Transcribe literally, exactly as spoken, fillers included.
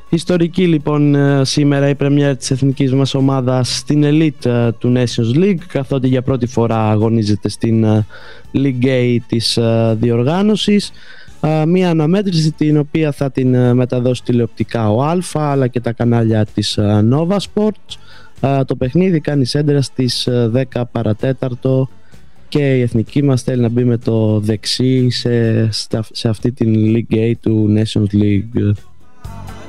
Ιστορική λοιπόν σήμερα η πρεμιέρα της εθνικής μας ομάδας στην Elite του Nations League, καθότι για πρώτη φορά αγωνίζεται στην League A της διοργάνωσης. Μία αναμέτρηση την οποία θα την μεταδώσει τηλεοπτικά ο Αλφα αλλά και τα κανάλια της Nova Sports. Το παιχνίδι κάνει σέντρα στις δέκα παρατέταρτο και η εθνική μας θέλει να μπει με το δεξί σε, σε αυτή την League A του Nations League.